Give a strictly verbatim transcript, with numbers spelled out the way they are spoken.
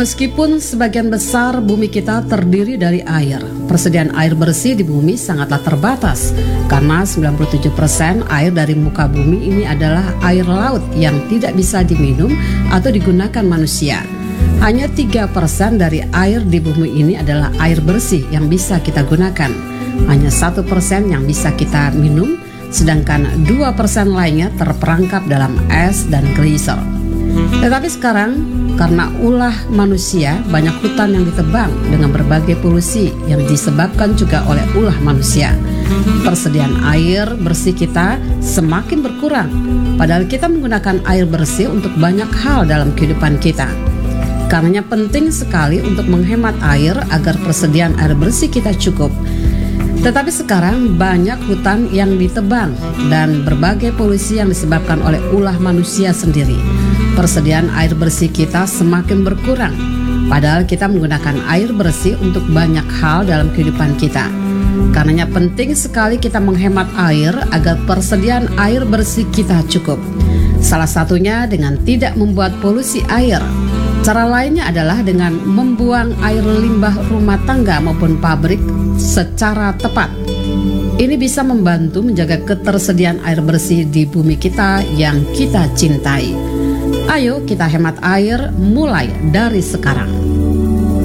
Meskipun sebagian besar bumi kita terdiri dari air, persediaan air bersih di bumi sangatlah terbatas karena sembilan puluh tujuh persen air dari muka bumi ini adalah air laut yang tidak bisa diminum atau digunakan manusia. Hanya tiga persen dari air di bumi ini adalah air bersih yang bisa kita gunakan. Hanya satu persen yang bisa kita minum, sedangkan dua persen lainnya terperangkap dalam es dan geyser. Tetapi sekarang, karena ulah manusia, banyak hutan yang ditebang dengan berbagai polusi yang disebabkan juga oleh ulah manusia. Persediaan air bersih kita semakin berkurang, padahal kita menggunakan air bersih untuk banyak hal dalam kehidupan kita. Karenanya penting sekali untuk menghemat air agar persediaan air bersih kita cukup. Tetapi sekarang banyak hutan yang ditebang dan berbagai polusi yang disebabkan oleh ulah manusia sendiri. Persediaan air bersih kita semakin berkurang, padahal kita menggunakan air bersih untuk banyak hal dalam kehidupan kita. Karenanya penting sekali kita menghemat air agar persediaan air bersih kita cukup. Salah satunya dengan tidak membuat polusi air. Cara lainnya adalah dengan membuang air limbah rumah tangga maupun pabrik secara tepat. Ini bisa membantu menjaga ketersediaan air bersih di bumi kita yang kita cintai. Ayo kita hemat air mulai dari sekarang.